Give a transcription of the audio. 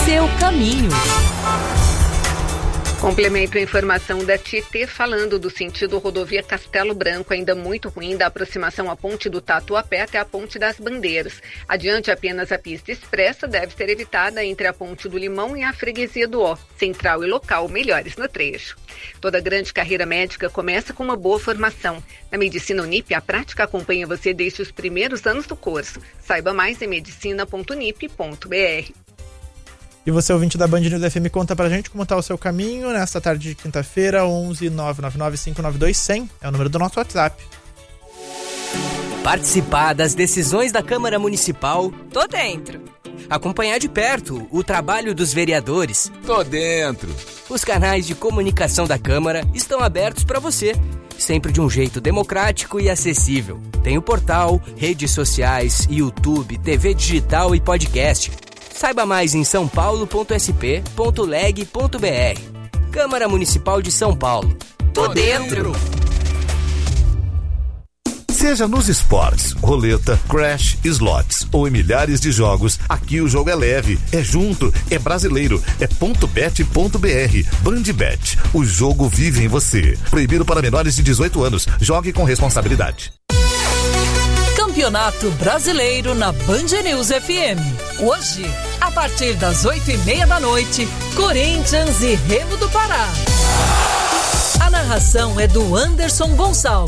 seu caminho. Complemento a informação da Tietê falando do sentido rodovia Castelo Branco, ainda muito ruim da aproximação à ponte do Tatuapé até a ponte das Bandeiras. Adiante, apenas a pista expressa deve ser evitada entre a ponte do Limão e a freguesia do Ó. Central e local melhores no trecho. Toda grande carreira médica começa com uma boa formação. Na Medicina Unip, a prática acompanha você desde os primeiros anos do curso. Saiba mais em medicina.unip.br. E você, ouvinte da Band News FM, conta pra gente como está o seu caminho nesta tarde de quinta-feira. 11 999 592 100 é o número do nosso WhatsApp. Participar das decisões da Câmara Municipal? Tô dentro. Acompanhar de perto o trabalho dos vereadores? Tô dentro. Os canais de comunicação da Câmara estão abertos para você, sempre de um jeito democrático e acessível. Tem o portal, redes sociais, YouTube, TV digital e podcast. Saiba mais em sãopaulo.sp.leg.br. Câmara Municipal de São Paulo. Tô dentro! Seja nos esportes, roleta, crash, slots ou em milhares de jogos, aqui o jogo é leve, é junto, é brasileiro, é .bet.br. Bandbet, o jogo vive em você. Proibido para menores de 18 anos. Jogue com responsabilidade. Campeonato Brasileiro na Band News FM. Hoje, a partir das 8h30 da noite, Corinthians e Remo do Pará. A narração é do Anderson Gonçalves.